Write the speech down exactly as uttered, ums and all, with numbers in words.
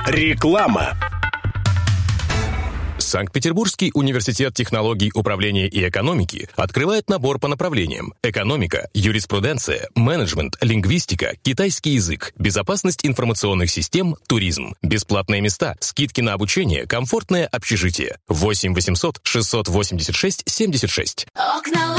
Реклама. Санкт-Петербургский университет технологий управления и экономики открывает набор по направлениям: экономика, юриспруденция, менеджмент, лингвистика, китайский язык, безопасность информационных систем, туризм. Бесплатные места, скидки на обучение, комфортное общежитие. восемь восемьсот шестьсот восемьдесят шесть семьдесят шесть. Окна